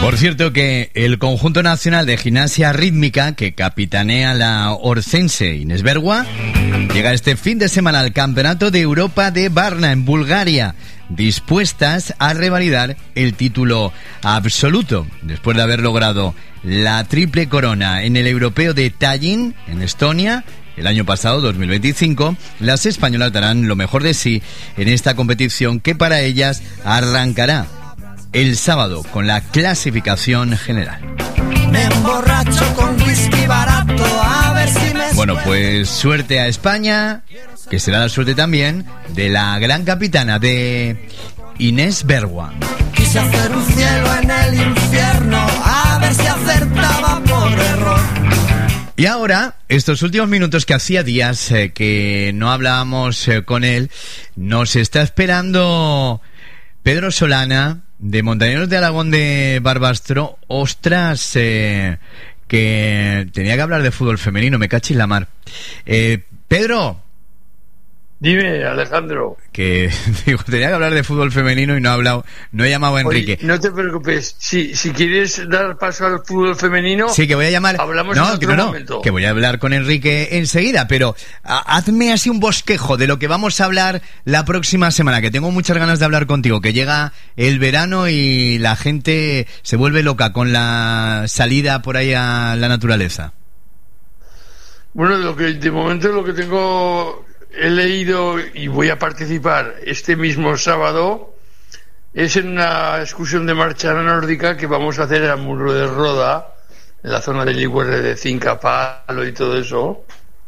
Por cierto que el conjunto nacional de gimnasia rítmica que capitanea la orcense Inés Bergua llega este fin de semana al Campeonato de Europa de Varna en Bulgaria, dispuestas a revalidar el título absoluto después de haber logrado la triple corona en el Europeo de Tallinn en Estonia el año pasado, 2025. Las españolas darán lo mejor de sí en esta competición que para ellas arrancará el sábado con la clasificación general. Me emborracho con whisky barato, a ver si me... Bueno, pues suerte a España, que será la suerte también de la gran capitana de Inés Bergua. Quise hacer un cielo en el infierno, a ver si acertaba por error. Y ahora, estos últimos minutos que hacía días que no hablábamos con él, nos está esperando Pedro Solana, de Montañeros de Aragón de Barbastro. Ostras, que tenía que hablar de fútbol femenino, me cachis la mar. Pedro. Dime, Alejandro. Que digo, tenía que hablar de fútbol femenino y no he llamado a Enrique. Oye, no te preocupes, si quieres dar paso al fútbol femenino, sí, que voy a llamar. Hablamos en otro momento. Que voy a hablar con Enrique enseguida, pero hazme así un bosquejo de lo que vamos a hablar la próxima semana, que tengo muchas ganas de hablar contigo, que llega el verano y la gente se vuelve loca con la salida por ahí a la naturaleza. Bueno, de momento lo que he leído y voy a participar este mismo sábado es en una excursión de marcha nórdica que vamos a hacer a Muro de Roda, en la zona de Ligüerre, de Cinca Palo y todo eso.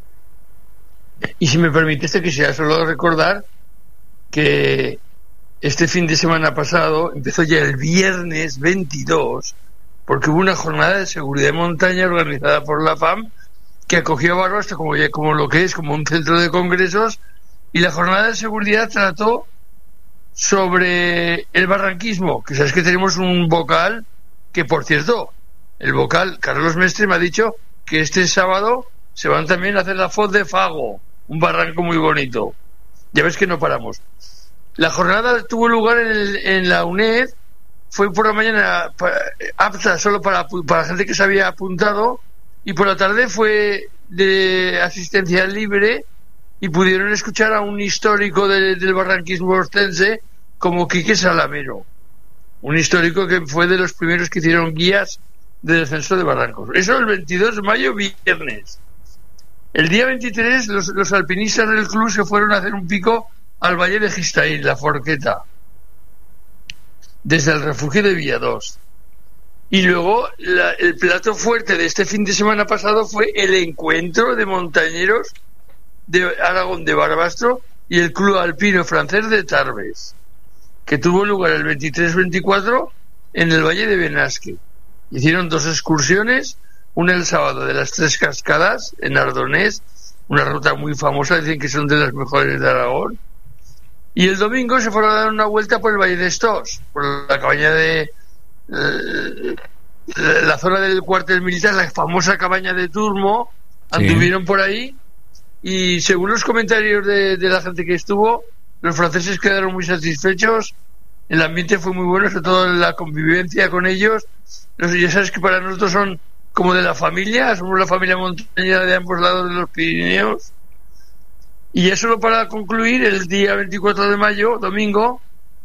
Y si me permitiste que sea solo recordar que este fin de semana pasado empezó ya el viernes 22, porque hubo una jornada de seguridad de montaña organizada por la FAM que acogió a Barbastro como lo que es, como un centro de congresos, y la jornada de seguridad trató sobre el barranquismo, que sabes que tenemos un vocal, que por cierto, el vocal Carlos Mestre me ha dicho que este sábado se van también a hacer la Foz de Fago, un barranco muy bonito. Ya ves que no paramos. La jornada tuvo lugar en la UNED, fue por la mañana apta solo para gente que se había apuntado, y por la tarde fue de asistencia libre y pudieron escuchar a un histórico del barranquismo orcense como Quique Salamero, un histórico que fue de los primeros que hicieron guías de descenso de barrancos. Eso el 22 de mayo, viernes. El día 23 los alpinistas del club se fueron a hacer un pico al Valle de Gistaín, la Forqueta, desde el refugio de Villados. Y luego el plato fuerte de este fin de semana pasado fue el encuentro de montañeros de Aragón de Barbastro y el Club Alpino Francés de Tarbes, que tuvo lugar el 23-24 en el Valle de Benasque. Hicieron 2 excursiones, una el sábado de las 3 Cascadas en Ardonés, una ruta muy famosa, dicen que son de las mejores de Aragón, y el domingo se fueron a dar una vuelta por el Valle de Estos, por la cabaña de la zona del cuartel militar, la famosa cabaña de Turmo. Anduvieron por ahí y según los comentarios de la gente que estuvo, los franceses quedaron muy satisfechos. El ambiente fue muy bueno, sobre todo la convivencia con ellos. Ya sabes que para nosotros son como de la familia, somos la familia montañera de ambos lados de los Pirineos. Y ya solo para concluir, el día 24 de mayo, domingo,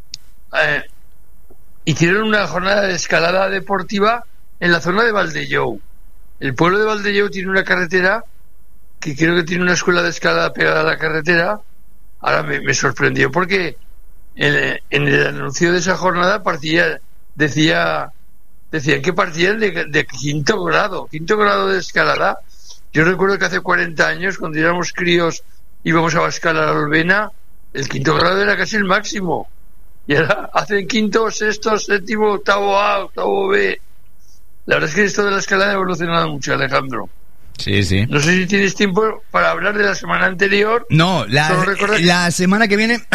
hicieron una jornada de escalada deportiva en la zona de Valdellau. El pueblo de Valdellau tiene una carretera que creo que tiene una escuela de escalada pegada a la carretera. Ahora me sorprendió porque en el anuncio de esa jornada decían que partían de quinto grado de escalada. Yo recuerdo que hace 40 años, cuando éramos críos, íbamos a escalar a Olvena, el quinto grado era casi el máximo. Y ahora hacen quinto, sexto, séptimo, octavo A, octavo B. La verdad es que esto de la escalada ha evolucionado mucho, Alejandro. Sí, sí. No sé si tienes tiempo para hablar de la semana anterior. No, la semana que viene